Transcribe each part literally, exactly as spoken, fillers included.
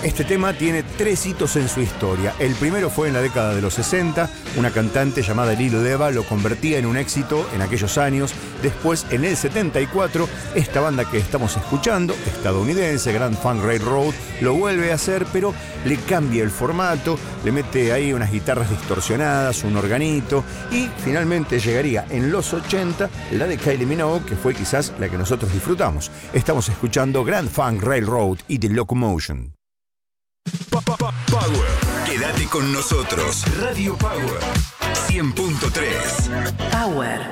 Este tema tiene tres hitos en su historia. El primero fue en la década de los sesenta. Una cantante llamada Lil Leva lo convertía en un éxito en aquellos años. Después, en el setenta y cuatro, esta banda que estamos escuchando, estadounidense, Grand Funk Railroad, lo vuelve a hacer, pero le cambia el formato, le mete ahí unas guitarras distorsionadas, un organito, y finalmente llegaría en los ochenta la de Kylie Minogue, que fue quizás la que nosotros disfrutamos. Estamos escuchando Grand Funk Railroad y The Locomotion. Power. Quédate con nosotros. Radio Power cien punto tres. Power.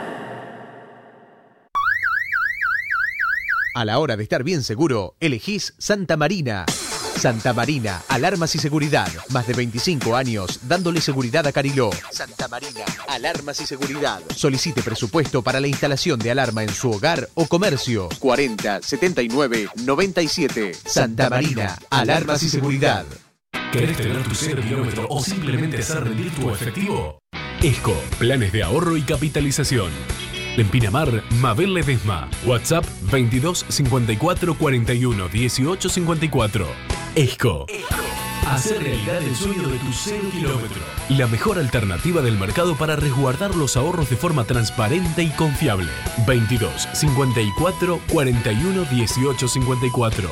A la hora de estar bien seguro, elegís Santa Marina. Santa Marina, alarmas y seguridad. Más de veinticinco años dándole seguridad a Cariló. Santa Marina, alarmas y seguridad. Solicite presupuesto para la instalación de alarma en su hogar o comercio. cuarenta setenta y nueve noventa y siete. Santa Marina, alarmas y seguridad. ¿Querés tener tu cero kilómetro o simplemente hacer rendir tu efectivo? ESCO, planes de ahorro y capitalización. En Pinamar, Mabel Ledesma. WhatsApp veintidós cincuenta y cuatro cuarenta y uno dieciocho cincuenta y cuatro. ESCO. Hacer realidad el sueño de tu cero kilómetro. La mejor alternativa del mercado para resguardar los ahorros de forma transparente y confiable. veintidós cincuenta y cuatro cuarenta y uno dieciocho cincuenta y cuatro.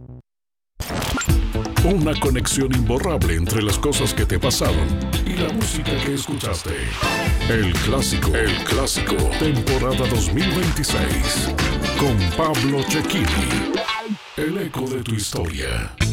Una conexión imborrable entre las cosas que te pasaron y la música que escuchaste. El clásico, el clásico, temporada dos mil veintiséis, con Pablo Cecchini. El eco de tu historia.